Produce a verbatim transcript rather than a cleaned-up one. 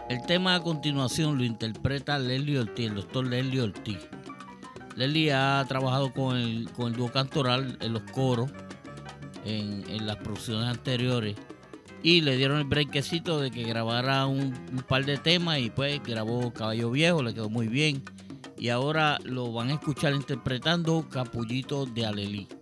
El tema a continuación lo interpreta Leslie Ortiz, el doctor Leslie Ortiz. Leslie ha trabajado con el, con el dúo cantoral en los coros, en, en las producciones anteriores, y le dieron el brequecito de que grabara un, un par de temas y pues grabó Caballo Viejo, le quedó muy bien. Y ahora lo van a escuchar interpretando Capullito de Alelí.